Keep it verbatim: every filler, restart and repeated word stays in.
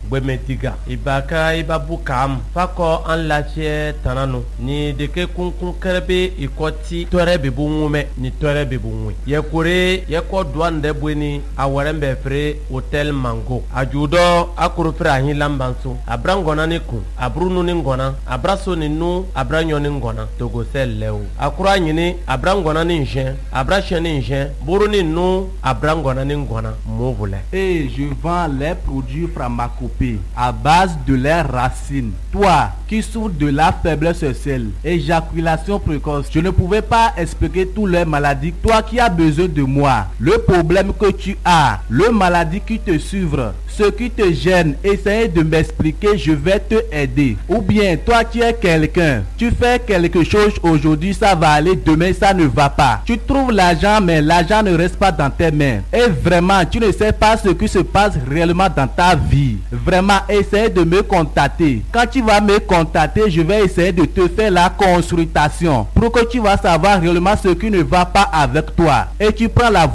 Bwemetiga ibaka ibabukam fako an lache tanano ni deke kunkun kerebe ikoti tore bibungume ni tore bibungwe yekure yeko douane bweni awarembe fre hotel Mango ajudo akurufra hin lambanso abrangona ni kun abrunu ni ngona abraso ni nu abranyo ni ngona togo sellew akura nyini abrangona ni njen abrashe ni njen buru ni nu abrangona ni ngona movule. Et je vends les produits pharmacopées à base de leurs racines. Toi qui souffres de la faiblesse sexuelle, éjaculation précoce, je ne pouvais pas expliquer toutes les maladies. Toi qui as besoin de moi, le problème que tu as, le maladie qui te suivre, ce qui te gêne, essaye de m'expliquer, je vais te aider. Ou bien toi qui es quelqu'un, tu fais quelque chose aujourd'hui, ça va aller, demain ça ne va pas. Tu trouves l'argent mais l'argent ne reste pas dans tes mains. Et vraiment, tu ne sais pas ce qui se passe réellement dans ta vie. Vraiment, essaye de me contacter. Quand tu vas me contacter, je vais essayer de te faire la consultation pour que tu vas savoir réellement ce qui ne va pas avec toi. Et tu prends la